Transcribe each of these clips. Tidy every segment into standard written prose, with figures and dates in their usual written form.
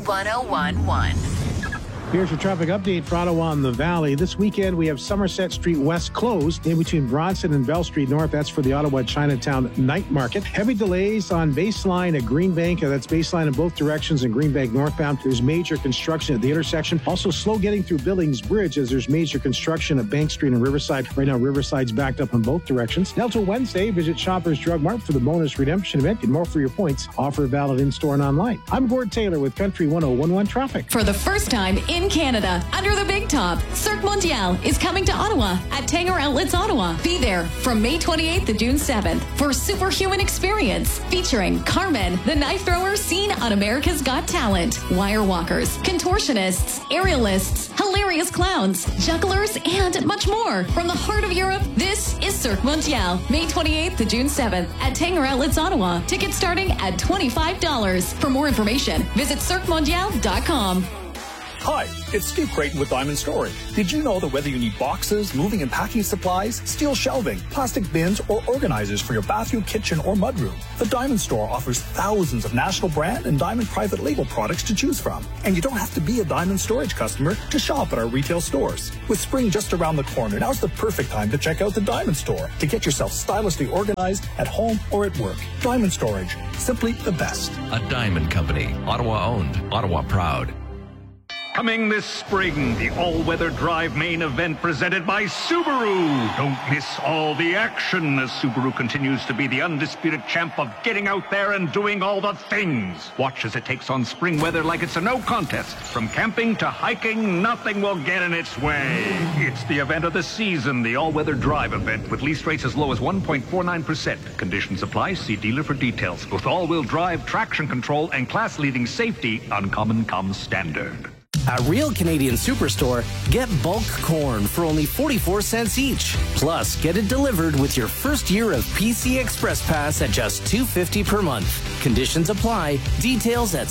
1011. Here's your traffic update for Ottawa and the Valley. This weekend, we have Somerset Street West closed in between Bronson and Bell Street North. That's for the Ottawa Chinatown Night Market. Heavy delays on Baseline at Greenbank. That's Baseline in both directions in Greenbank northbound. There's major construction at the intersection. Also slow getting through Billings Bridge as there's major construction at Bank Street and Riverside. Right now, Riverside's backed up on both directions. Now till Wednesday, visit Shoppers Drug Mart for the bonus redemption event. Get more for your points. Offer valid in-store and online. I'm Gord Taylor with Country 1011 Traffic. For the first time in Canada, under the big top, Cirque Mondial is coming to Ottawa at Tanger Outlets, Ottawa. Be there from May 28th to June 7th for a superhuman experience featuring Carmen, the knife thrower seen on America's Got Talent, wire walkers, contortionists, aerialists, hilarious clowns, jugglers, and much more. From the heart of Europe, this is Cirque Mondial, May 28th to June 7th at Tanger Outlets, Ottawa. Tickets starting at $25. For more information, visit CirqueMondial.com. Hi, it's Steve Creighton with Diamond Storage. Did you know that whether you need boxes, moving and packing supplies, steel shelving, plastic bins, or organizers for your bathroom, kitchen, or mudroom, the Diamond Store offers thousands of national brand and Diamond private label products to choose from. And you don't have to be a Diamond Storage customer to shop at our retail stores. With spring just around the corner, now's the perfect time to check out the Diamond Store to get yourself stylishly organized at home or at work. Diamond Storage, simply the best. A Diamond Company, Ottawa owned, Ottawa proud. Coming this spring, the all-weather drive main event presented by Subaru. Don't miss all the action as Subaru continues to be the undisputed champ of getting out there and doing all the things. Watch as it takes on spring weather like it's a no contest. From camping to hiking, nothing will get in its way. It's the event of the season, the all-weather drive event with lease rates as low as 1.49%. Conditions apply. See dealer for details. With all-wheel drive, traction control, and class-leading safety, Uncommon comes standard. At Real Canadian Superstore, get bulk corn for only 44 cents each. Plus, get it delivered with your first year of PC Express Pass at just $2.50 per month. Conditions apply. Details at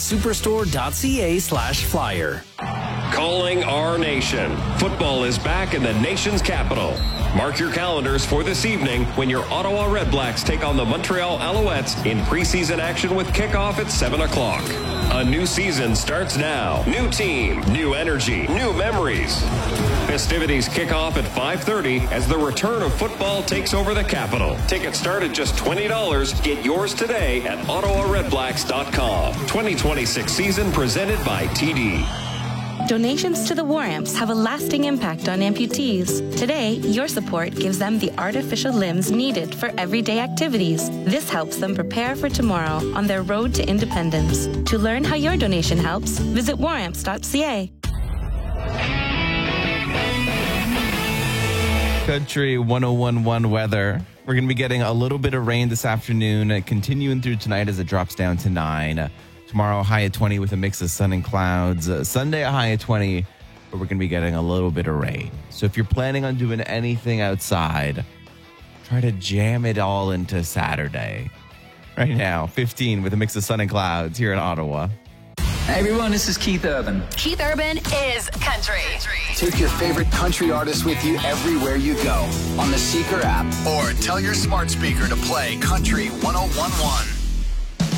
superstore.ca/flyer. Calling our nation. Football is back in the nation's capital. Mark your calendars for this evening when your Ottawa Redblacks take on the Montreal Alouettes in preseason action with kickoff at 7 o'clock. A new season starts now. New team, new energy, new memories. Festivities kick off at 5:30 as the return of football takes over the capital. Tickets start at just $20. Get yours today at OttawaRedblacks.com. 2026 season presented by TD. Donations to the War Amps have a lasting impact on amputees. Today, your support gives them the artificial limbs needed for everyday activities. This helps them prepare for tomorrow on their road to independence. To learn how your donation helps, visit waramps.ca. Country 1011 weather. We're going to be getting a little bit of rain this afternoon, continuing through tonight as it drops down to 9. Tomorrow, high at 20 with a mix of sun and clouds. Sunday, a high at 20, but we're going to be getting a little bit of rain. So if you're planning on doing anything outside, try to jam it all into Saturday. Right now, 15 with a mix of sun and clouds here in Ottawa. Hey everyone, this is Keith Urban. Keith Urban is country. Take your favorite country artist with you everywhere you go on the Seeker app, or tell your smart speaker to play Country 1011.